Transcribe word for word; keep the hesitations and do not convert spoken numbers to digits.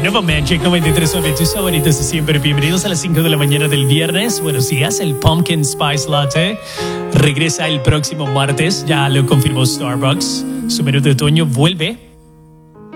Nova Magic noventa y tres punto nueve, tus favoritos de siempre. Bienvenidos a las cinco de la mañana del viernes. Buenos días, el Pumpkin Spice Latte regresa el próximo martes, ya lo confirmó Starbucks. Su menú de otoño vuelve